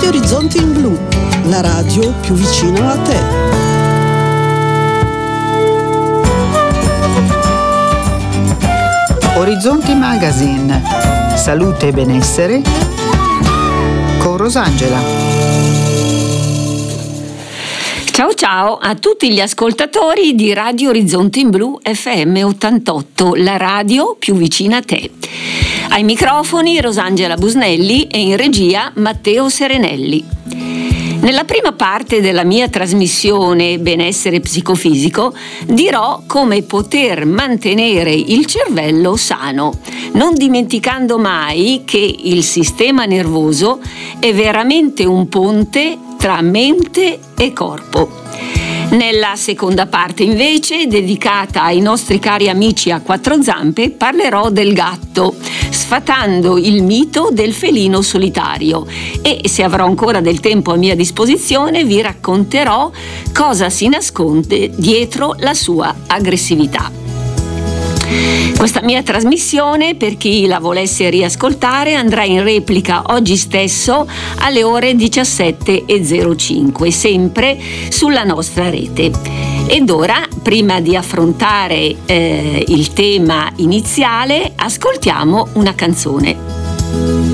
Radio Orizzonti in Blu, la radio più vicina a te. Orizzonti Magazine. Salute e benessere con Rosangela. Ciao ciao a tutti gli ascoltatori di Radio Orizzonti in Blu FM 88, la radio più vicina a te. Ai microfoni Rosangela Busnelli e in regia Matteo Serenelli. Nella prima parte della mia trasmissione Benessere psicofisico dirò come poter mantenere il cervello sano, non dimenticando mai che il sistema nervoso è veramente un ponte tra mente e corpo. Nella seconda parte invece, dedicata ai nostri cari amici a quattro zampe, parlerò del gatto, sfatando il mito del felino solitario e, se avrò ancora del tempo a mia disposizione, vi racconterò cosa si nasconde dietro la sua aggressività. Questa mia trasmissione, per chi la volesse riascoltare, andrà in replica oggi stesso alle ore 17:05, sempre sulla nostra rete. Ed ora, prima di affrontare il tema iniziale, ascoltiamo una canzone.